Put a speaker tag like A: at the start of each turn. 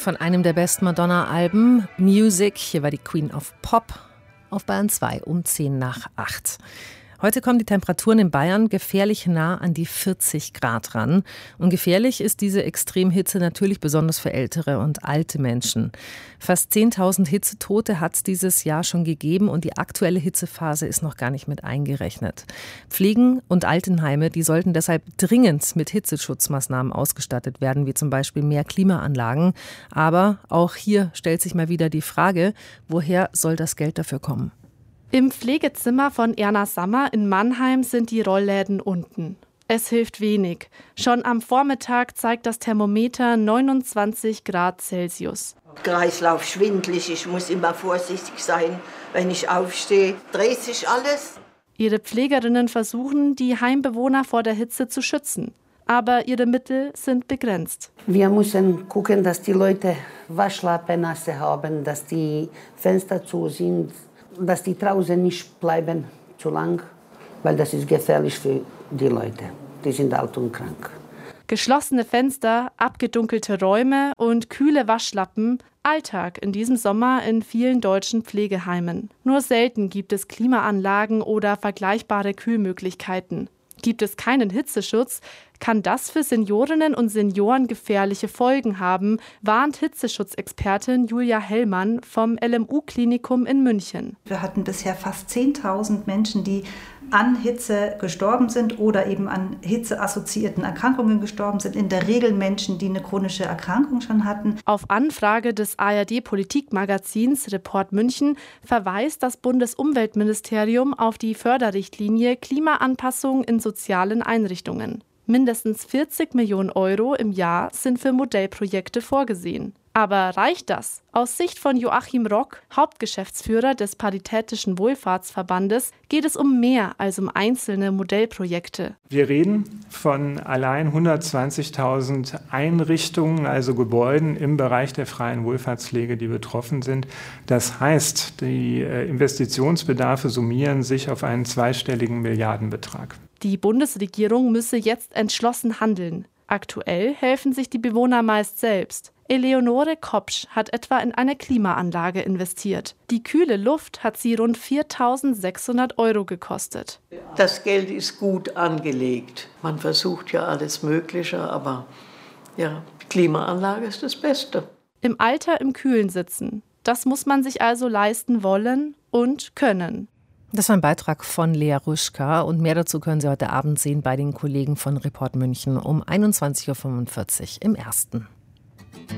A: von einem der besten Madonna-Alben, Music. Hier war die Queen of Pop auf Bayern 2 um 7:50. Heute kommen die Temperaturen in Bayern gefährlich nah an die 40 Grad ran. Und gefährlich ist diese Extremhitze natürlich besonders für ältere und alte Menschen. Fast 10.000 Hitzetote hat es dieses Jahr schon gegeben und die aktuelle Hitzephase ist noch gar nicht mit eingerechnet. Pflegen- und Altenheime, die sollten deshalb dringend mit Hitzeschutzmaßnahmen ausgestattet werden, wie zum Beispiel mehr Klimaanlagen. Aber auch hier stellt sich mal wieder die Frage, woher soll das Geld dafür kommen?
B: Im Pflegezimmer von Erna Sammer in Mannheim sind die Rollläden unten. Es hilft wenig. Schon am Vormittag zeigt das Thermometer 29 Grad Celsius.
C: Kreislauf schwindelig, ich muss immer vorsichtig sein, wenn ich aufstehe. Dreht sich alles.
B: Ihre Pflegerinnen versuchen, die Heimbewohner vor der Hitze zu schützen. Aber ihre Mittel sind begrenzt.
D: Wir müssen gucken, dass die Leute Waschlappen nasse haben, dass die Fenster zu sind, dass die draußen nicht bleiben zu lang, weil das ist gefährlich für die Leute. Die sind alt und krank.
B: Geschlossene Fenster, abgedunkelte Räume und kühle Waschlappen, Alltag in diesem Sommer in vielen deutschen Pflegeheimen. Nur selten gibt es Klimaanlagen oder vergleichbare Kühlmöglichkeiten. Gibt es keinen Hitzeschutz, kann das für Seniorinnen und Senioren gefährliche Folgen haben, warnt Hitzeschutzexpertin Julia Hellmann vom LMU-Klinikum in München.
E: Wir hatten bisher fast 10.000 Menschen, die an Hitze gestorben sind oder eben an hitzeassoziierten Erkrankungen gestorben sind. In der Regel Menschen, die eine chronische Erkrankung schon hatten.
B: Auf Anfrage des ARD-Politikmagazins Report München verweist das Bundesumweltministerium auf die Förderrichtlinie Klimaanpassung in sozialen Einrichtungen. Mindestens 40 Millionen Euro im Jahr sind für Modellprojekte vorgesehen. Aber reicht das? Aus Sicht von Joachim Rock, Hauptgeschäftsführer des Paritätischen Wohlfahrtsverbandes, geht es um mehr als um einzelne Modellprojekte.
F: Wir reden von allein 120.000 Einrichtungen, also Gebäuden im Bereich der freien Wohlfahrtspflege, die betroffen sind. Das heißt, die Investitionsbedarfe summieren sich auf einen zweistelligen Milliardenbetrag.
B: Die Bundesregierung müsse jetzt entschlossen handeln. Aktuell helfen sich die Bewohner meist selbst. Eleonore Kopsch hat etwa in eine Klimaanlage investiert. Die kühle Luft hat sie rund 4.600 Euro gekostet.
G: Das Geld ist gut angelegt. Man versucht ja alles Mögliche, aber ja, die Klimaanlage ist das Beste.
B: Im Alter im Kühlen sitzen. Das muss man sich also leisten wollen und können.
A: Das war ein Beitrag von Lea Ruschka und mehr dazu können Sie heute Abend sehen bei den Kollegen von Report München um 21:45 Uhr im Ersten.